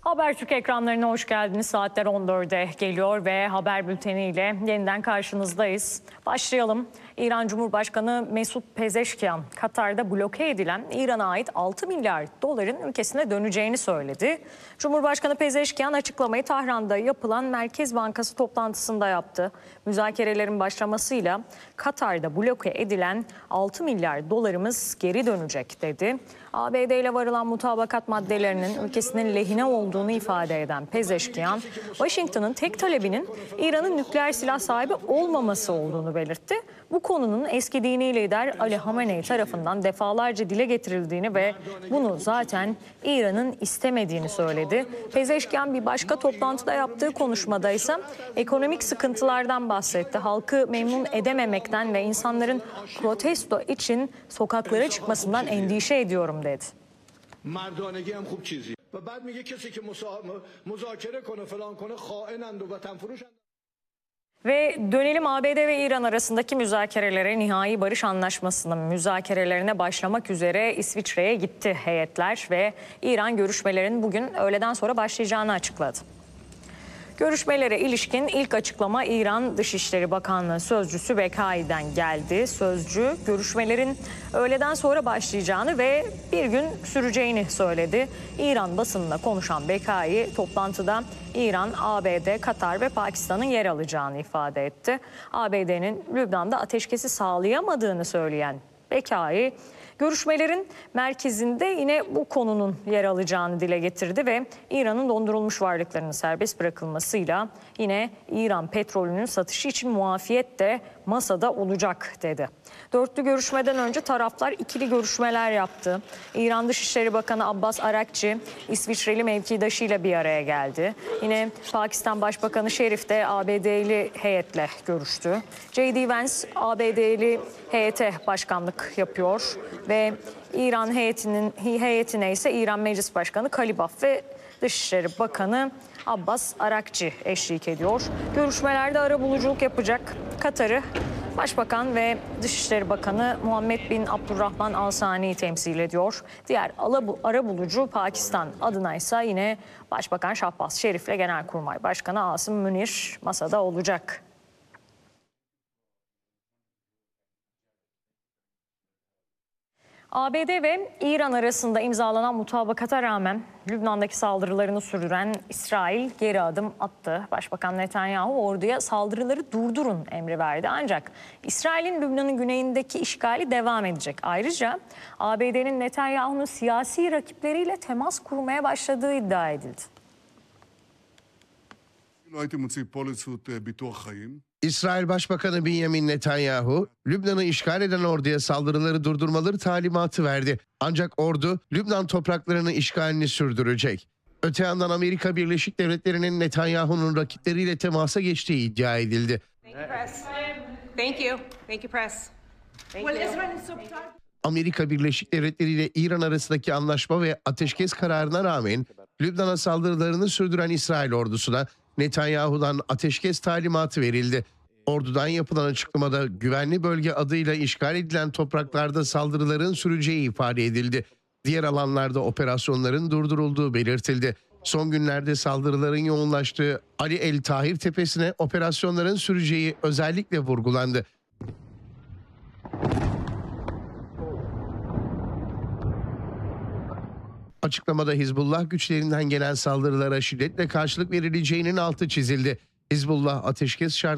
Habertürk ekranlarına hoş geldiniz. Saatler 14'e geliyor ve haber bülteniyle yeniden karşınızdayız. Başlayalım. İran Cumhurbaşkanı Mesut Pezeşkian, Katar'da bloke edilen İran'a ait 6 milyar doların ülkesine döneceğini söyledi. Cumhurbaşkanı Pezeşkian açıklamayı Tahran'da yapılan Merkez Bankası toplantısında yaptı. Müzakerelerin başlamasıyla Katar'da bloke edilen 6 milyar dolarımız geri dönecek dedi. ABD ile varılan mutabakat maddelerinin ülkesinin lehine olduğunu ifade eden Pezeşkian, Washington'ın tek talebinin İran'ın nükleer silah sahibi olmaması olduğunu belirtti. Bu konunun eski dini lider Ali Hamenei tarafından defalarca dile getirildiğini ve bunu zaten İran'ın istemediğini söyledi. Pezeşkian bir başka toplantıda yaptığı konuşmada ise ekonomik sıkıntılardan bahsetti. Halkı memnun edememekten ve insanların protesto için sokaklara çıkmasından endişe ediyorum dedi. Ve dönelim ABD ve İran arasındaki müzakerelere. Nihai barış anlaşmasının müzakerelerine başlamak üzere İsviçre'ye gitti heyetler ve İran görüşmelerin bugün öğleden sonra başlayacağını açıkladı. Görüşmelere ilişkin ilk açıklama İran Dışişleri Bakanlığı Sözcüsü Bekai'den geldi. Sözcü görüşmelerin öğleden sonra başlayacağını ve bir gün süreceğini söyledi. İran basınına konuşan Bekai toplantıda İran, ABD, Katar ve Pakistan'ın yer alacağını ifade etti. ABD'nin Lübnan'da ateşkesi sağlayamadığını söyleyen Bekai, görüşmelerin merkezinde yine bu konunun yer alacağını dile getirdi ve İran'ın dondurulmuş varlıklarının serbest bırakılmasıyla yine İran petrolünün satışı için muafiyet de masada olacak dedi. Dörtlü görüşmeden önce taraflar ikili görüşmeler yaptı. İran Dışişleri Bakanı Abbas Arakçi, İsviçreli mevkidaşıyla bir araya geldi. Yine Pakistan Başbakanı Şerif de ABD'li heyetle görüştü. J.D. Vance ABD'li heyete başkanlık yapıyor ve İran heyetine ise İran Meclis Başkanı Kalibaf ve Dışişleri Bakanı Abbas Arakçi eşlik ediyor. Görüşmelerde arabuluculuk yapacak Katar'ı Başbakan ve Dışişleri Bakanı Muhammed bin Abdurrahman Al Sani'yi temsil ediyor. Diğer arabulucu Pakistan adına ise yine Başbakan Şahbaz Şerif ile Genelkurmay Başkanı Asım Münir masada olacak. ABD ve İran arasında imzalanan mutabakata rağmen Lübnan'daki saldırılarını sürdüren İsrail geri adım attı. Başbakan Netanyahu orduya saldırıları durdurun emri verdi. Ancak İsrail'in Lübnan'ın güneyindeki işgali devam edecek. Ayrıca ABD'nin Netanyahu'nun siyasi rakipleriyle temas kurmaya başladığı iddia edildi. İsrail Başbakanı Benjamin Netanyahu, Lübnan'ı işgal eden orduya saldırıları durdurmaları talimatı verdi. Ancak ordu Lübnan topraklarını işgalini sürdürecek. Öte yandan Amerika Birleşik Devletleri'nin Netanyahu'nun rakipleriyle temasa geçtiği iddia edildi. Amerika Birleşik Devletleri ile İran arasındaki anlaşma ve ateşkes kararına rağmen Lübnan'a saldırılarını sürdüren İsrail ordusuna Netanyahu'dan ateşkes talimatı verildi. Ordudan yapılan açıklamada güvenli bölge adıyla işgal edilen topraklarda saldırıların süreceği ifade edildi. Diğer alanlarda operasyonların durdurulduğu belirtildi. Son günlerde saldırıların yoğunlaştığı Ali El Tahir Tepesi'ne operasyonların süreceği özellikle vurgulandı. Açıklamada Hizbullah güçlerinden gelen saldırılara şiddetle karşılık verileceğinin altı çizildi. Hizbullah ateşkes şartı